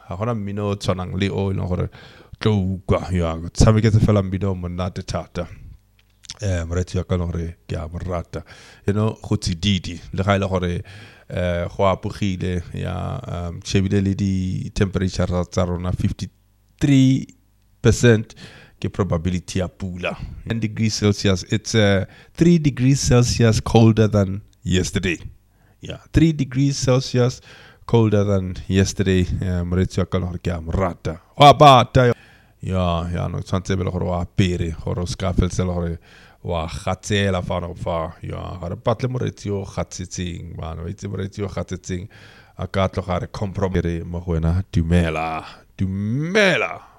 ha hona mmino tshwanang le o leng gore tlo utlwa ya tshameketse fela mmino monate thata moretsi wa ka le gore ke a mo rata go tsididi le ga ile gore go apogile ya shebile le di temperature tsa rona 53% ke probability ya pula 10 degrees Celsius. It's 3 degrees Celsius colder than yesterday. 3 degrees Celsius colder than yesterday. Moretsi wa ka le gore ke a mo rata wa bata ya no tshwantse be le gore wa apere gore o ska felsela gore wa gatsela fano fa ga re patle moretsi o gatsetseng bana ba itse moretsi o gatsetseng a ka tloga re compromise mo go wena dumela